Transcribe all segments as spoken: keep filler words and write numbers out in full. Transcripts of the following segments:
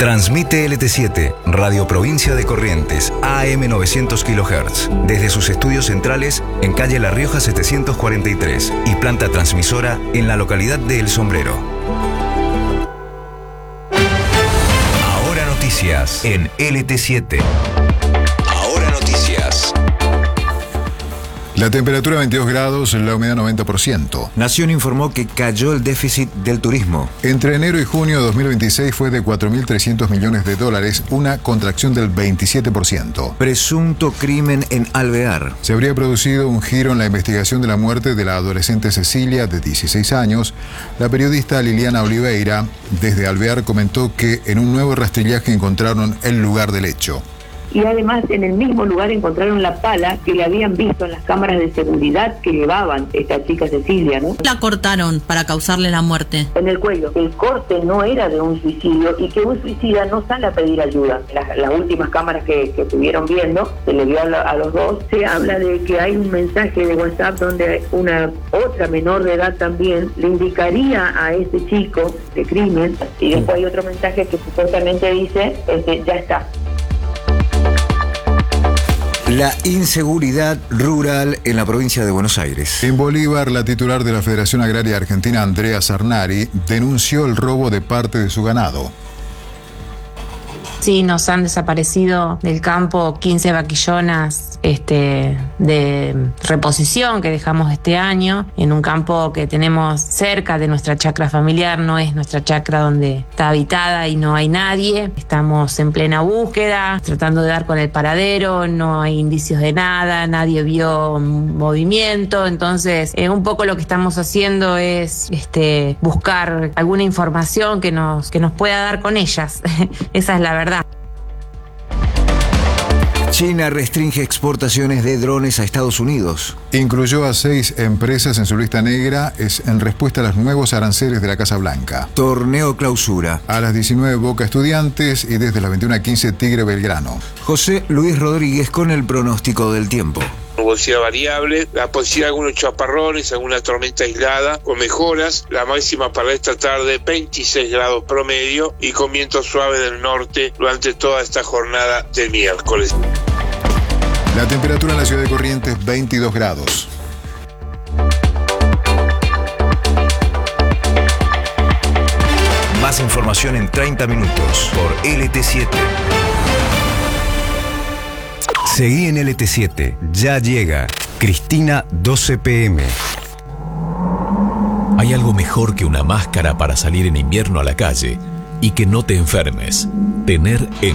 Transmite L T siete, Radio Provincia de Corrientes, A M novecientos kilohertz, desde sus estudios centrales en calle La Rioja setecientos cuarenta y tres y planta transmisora en la localidad de El Sombrero. Ahora noticias en L T siete. Ahora noticias. La temperatura veintidós grados, la humedad noventa por ciento. Nación informó que cayó el déficit del turismo. Entre enero y junio de dos mil veintiséis fue de cuatro mil trescientos millones de dólares, una contracción del veintisiete por ciento. Presunto crimen en Alvear. Se habría producido un giro en la investigación de la muerte de la adolescente Cecilia, de dieciséis años. La periodista Liliana Oliveira, desde Alvear, comentó que en un nuevo rastrillaje encontraron el lugar del hecho. Y además en el mismo lugar encontraron la pala que le habían visto en las cámaras de seguridad que llevaban esta chica Cecilia, ¿no? La cortaron para causarle la muerte. En el cuello. El corte no era de un suicidio y que un suicida no sale a pedir ayuda. Las, las últimas cámaras que, que estuvieron viendo, se le vio a, la, a los dos, se habla de que hay un mensaje de WhatsApp donde una otra menor de edad también le indicaría a ese chico de crimen, y después hay otro mensaje que supuestamente dice, este, ya está. La inseguridad rural en la provincia de Buenos Aires. En Bolívar, la titular de la Federación Agraria Argentina, Andrea Sarnari, denunció el robo de parte de su ganado. Sí, nos han desaparecido del campo quince vaquillonas este, de reposición que dejamos este año en un campo que tenemos cerca de nuestra chacra familiar. No es nuestra chacra donde está habitada y no hay nadie. Estamos en plena búsqueda, tratando de dar con el paradero, no hay indicios de nada, nadie vio movimiento. Entonces, eh, un poco lo que estamos haciendo es este, buscar alguna información que nos, que nos pueda dar con ellas. Esa es la verdad. China restringe exportaciones de drones a Estados Unidos. Incluyó a seis empresas en su lista negra, es en respuesta a los nuevos aranceles de la Casa Blanca. Torneo clausura. A las diecinueve Boca Estudiantes y desde las veintiuna a quince Tigre Belgrano. José Luis Rodríguez con el pronóstico del tiempo. Nubosidad variable, la posibilidad de algunos chaparrones, alguna tormenta aislada con mejoras. La máxima para esta tarde veintiséis grados promedio y con viento suave del norte durante toda esta jornada del miércoles. La temperatura en la ciudad de Corrientes veintidós grados. Más información en treinta minutos por L T siete. Seguí en L T siete, ya llega Cristina doce pe eme. Hay algo mejor que una máscara para salir en invierno a la calle y que no te enfermes. Tener M.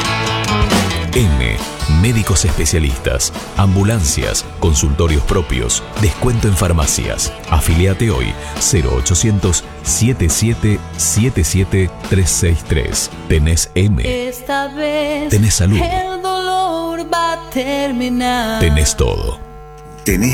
M. Médicos especialistas, ambulancias, consultorios propios, descuento en farmacias. Afiliate hoy cero ochocientos setenta y siete setenta y siete trescientos sesenta y tres. Tenés M. Esta vez tenés salud. El dolor va a terminar. Tenés todo. Tenés